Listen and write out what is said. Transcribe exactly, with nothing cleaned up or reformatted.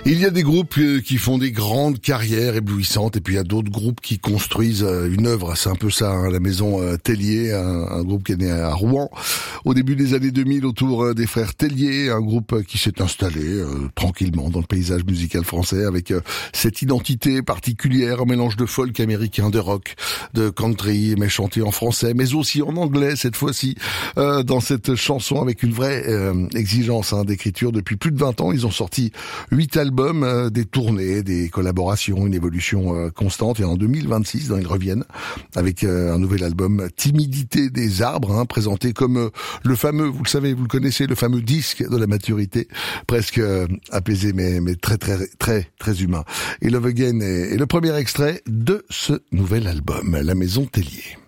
Il y a des groupes qui font des grandes carrières éblouissantes et puis il y a d'autres groupes qui construisent une œuvre. C'est un peu ça, hein, la maison Tellier, un, un groupe qui est né à Rouen au début des années deux mille autour des frères Tellier, un groupe qui s'est installé euh, tranquillement dans le paysage musical français avec euh, cette identité particulière, un mélange de folk américain, de rock, de country, mais chanté en français, mais aussi en anglais cette fois-ci, euh, dans cette chanson avec une vraie euh, exigence hein, d'écriture. Depuis plus de vingt ans, ils ont sorti huit albums, euh, des tournées, des collaborations, une évolution euh, constante. Et en deux mille vingt-six, ils reviennent avec euh, un nouvel album, Timidité des arbres, hein, présenté comme euh, le fameux, vous le savez, vous le connaissez, le fameux disque de la maturité, presque euh, apaisé, mais, mais très, très, très, très humain. Et Love Again est, est le premier extrait de ce nouvel album, La Maison Tellier.